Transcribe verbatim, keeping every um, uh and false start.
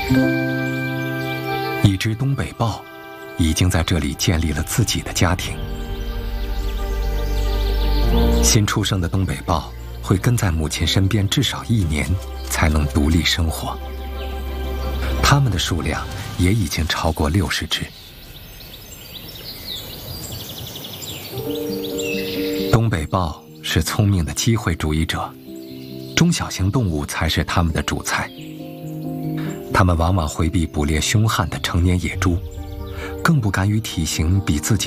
一只东北豹已经在这里建立了自己的家庭。新出生的东北豹会跟在母亲身边至少一年，才能独立生活。它们的数量也已经超过六十只。东北豹是聪明的机会主义者，中小型动物才是它们的主菜。它们往往回避捕猎凶悍的成年野猪，更不敢与体型比自己